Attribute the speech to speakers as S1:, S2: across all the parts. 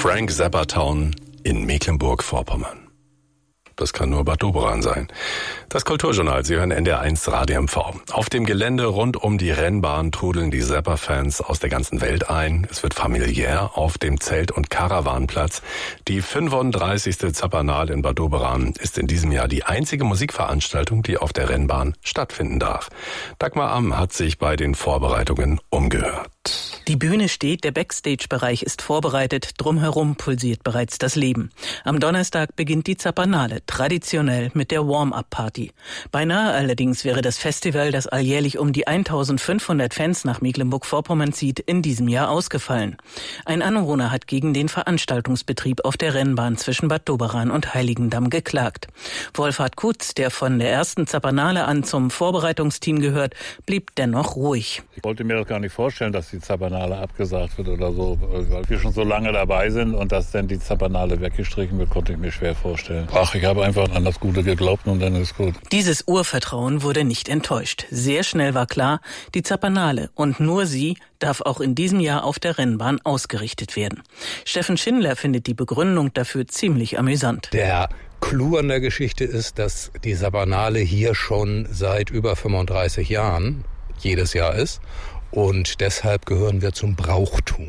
S1: Frank Zappa Town in Mecklenburg-Vorpommern. Das kann nur Bad Doberan sein. Das Kulturjournal, Sie hören NDR 1 Radio MV. Auf dem Gelände rund um die Rennbahn trudeln die Zappa-Fans aus der ganzen Welt ein. Es wird familiär auf dem Zelt- und Karawanplatz. Die 35. Zappanale in Bad Doberan ist in diesem Jahr die einzige Musikveranstaltung, die auf der Rennbahn stattfinden darf. Dagmar Amm hat sich bei den Vorbereitungen umgehört.
S2: Die Bühne steht, der Backstage-Bereich ist vorbereitet, drumherum pulsiert bereits das Leben. Am Donnerstag beginnt die Zappanale, traditionell mit der Warm-Up-Party. Beinahe allerdings wäre das Festival, das alljährlich um die 1500 Fans nach Mecklenburg-Vorpommern zieht, in diesem Jahr ausgefallen. Ein Anwohner hat gegen den Veranstaltungsbetrieb auf der Rennbahn zwischen Bad Doberan und Heiligendamm geklagt. Wolfhard Kutz, der von der ersten Zappanale an zum Vorbereitungsteam gehört, blieb dennoch ruhig.
S3: Ich wollte mir das gar nicht vorstellen, dass die Zappanale abgesagt wird oder so, weil wir schon so lange dabei sind und dass dann die Zappanale weggestrichen wird, konnte ich mir schwer vorstellen. Ach, ich habe einfach an das Gute geglaubt und dann ist gut.
S2: Dieses Urvertrauen wurde nicht enttäuscht. Sehr schnell war klar, die Zappanale und nur sie darf auch in diesem Jahr auf der Rennbahn ausgerichtet werden. Steffen Schindler findet die Begründung dafür ziemlich amüsant.
S4: Der Clou an der Geschichte ist, dass die Zappanale hier schon seit über 35 Jahren jedes Jahr ist. Und deshalb gehören wir zum Brauchtum.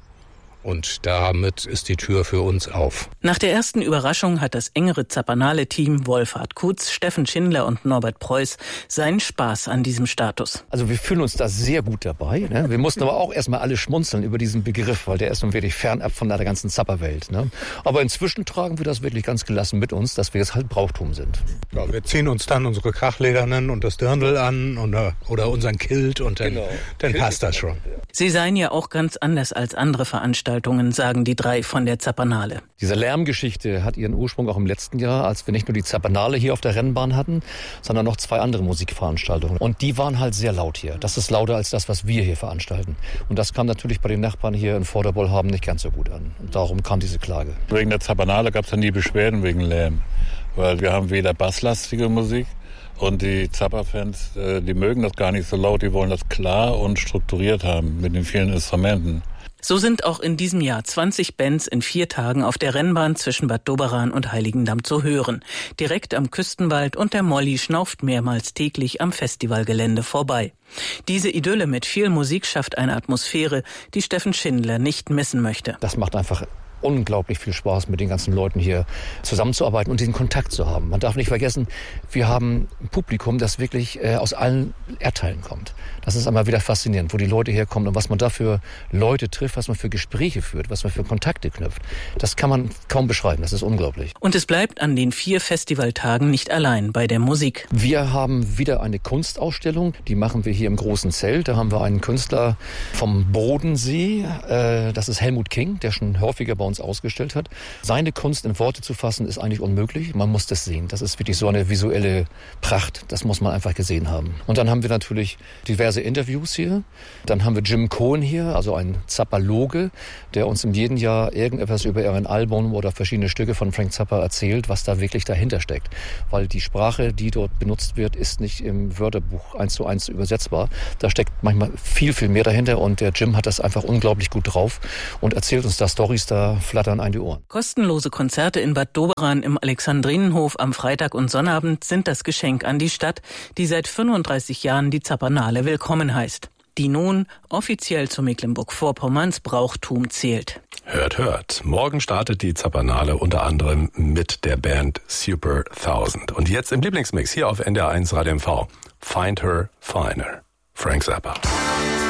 S4: Und damit ist die Tür für uns auf.
S2: Nach der ersten Überraschung hat das engere Zappanale-Team Wolfhard Kutz, Steffen Schindler und Norbert Preuß seinen Spaß an diesem Status.
S5: Also wir fühlen uns da sehr gut dabei. Ne? Wir mussten aber auch erstmal alle schmunzeln über diesen Begriff, weil der ist nun wirklich fernab von der ganzen Zappa-Welt. Ne? Aber inzwischen tragen wir das wirklich ganz gelassen mit uns, dass wir jetzt halt Brauchtum sind.
S4: Ja, wir ziehen uns dann unsere Krachledernen und das Dirndl an oder unseren Kilt und dann passt das schon.
S2: Sie seien ja auch ganz anders als andere Veranstaltungen, sagen die drei von der Zappanale.
S5: Diese Lärmgeschichte hat ihren Ursprung auch im letzten Jahr, als wir nicht nur die Zappanale hier auf der Rennbahn hatten, sondern noch 2 andere Musikveranstaltungen. Und die waren halt sehr laut hier. Das ist lauter als das, was wir hier veranstalten. Und das kam natürlich bei den Nachbarn hier in Vorderbollhaben nicht ganz so gut an. Und darum kam diese Klage.
S3: Wegen der Zappanale gab es ja nie Beschwerden wegen Lärm. Weil wir haben weder basslastige Musik und die Zappa-Fans, die mögen das gar nicht so laut. Die wollen das klar und strukturiert haben mit den vielen Instrumenten.
S2: So sind auch in diesem Jahr 20 Bands in 4 Tagen auf der Rennbahn zwischen Bad Doberan und Heiligendamm zu hören. Direkt am Küstenwald und der Molly schnauft mehrmals täglich am Festivalgelände vorbei. Diese Idylle mit viel Musik schafft eine Atmosphäre, die Steffen Schindler nicht missen möchte.
S5: Das macht einfach unglaublich viel Spaß, mit den ganzen Leuten hier zusammenzuarbeiten und den Kontakt zu haben. Man darf nicht vergessen, wir haben ein Publikum, das wirklich aus allen Erdteilen kommt. Das ist einmal wieder faszinierend, wo die Leute herkommen und was man da für Leute trifft, was man für Gespräche führt, was man für Kontakte knüpft. Das kann man kaum beschreiben, das ist unglaublich.
S2: Und es bleibt an den 4 Festivaltagen nicht allein bei der Musik.
S5: Wir haben wieder eine Kunstausstellung, die machen wir hier im großen Zelt. Da haben wir einen Künstler vom Bodensee, das ist Helmut King, der schon häufiger bei uns ausgestellt hat. Seine Kunst in Worte zu fassen, ist eigentlich unmöglich. Man muss das sehen. Das ist wirklich so eine visuelle Pracht. Das muss man einfach gesehen haben. Und dann haben wir natürlich diverse Interviews hier. Dann haben wir Jim Cohen hier, also ein Zappaloge, der uns in jedem Jahr irgendetwas über ein Album oder verschiedene Stücke von Frank Zappa erzählt, was da wirklich dahinter steckt. Weil die Sprache, die dort benutzt wird, ist nicht im Wörterbuch 1:1 übersetzbar. Da steckt manchmal viel, viel mehr dahinter und der Jim hat das einfach unglaublich gut drauf und erzählt uns da Storys, da flattern ein die Ohren.
S2: Kostenlose Konzerte in Bad Doberan im Alexandrinenhof am Freitag und Sonnabend sind das Geschenk an die Stadt, die seit 35 Jahren die Zappanale willkommen heißt, die nun offiziell zu Mecklenburg-Vorpommerns Brauchtum zählt.
S1: Hört, hört. Morgen startet die Zappanale unter anderem mit der Band Super 1000. Und jetzt im Lieblingsmix hier auf NDR 1 Radio MV. Find Her Finer. Frank Zappa.